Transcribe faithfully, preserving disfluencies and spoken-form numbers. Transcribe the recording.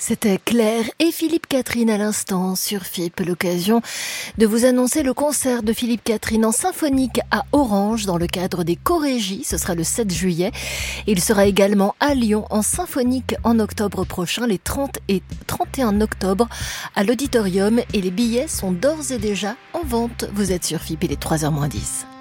C'était Claire et Philippe Catherine à l'instant sur F I P. L'occasion de vous annoncer le concert de Philippe Catherine en symphonique à Orange dans le cadre des Chorégies. Ce sera le sept juillet. Il sera également à Lyon en symphonique en octobre prochain, les trente et trente et un octobre à l'Auditorium. Et les billets sont d'ores et déjà en vente. Vous êtes sur F I P, il est trois heures moins dix.